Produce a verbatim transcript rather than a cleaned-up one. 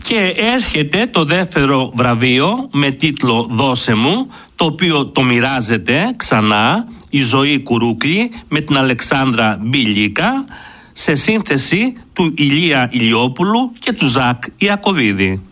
Και έρχεται το δεύτερο βραβείο με τίτλο «Δώσε μου», το οποίο το μοιράζεται ξανά η Ζωή Κουρούκλη με την Αλεξάνδρα Μπιλίκα, σε σύνθεση του Ηλία Ηλιόπουλου και του Ζακ Ιακωβίδη.